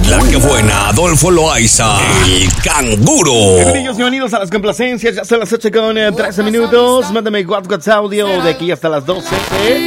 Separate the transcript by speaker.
Speaker 1: La que buena, Adolfo Loaiza, el canguro.
Speaker 2: Bienvenidos, bienvenidos a las complacencias. Ya son las 8 con 13 minutos. Mándame WhatsApp audio de aquí hasta las 12.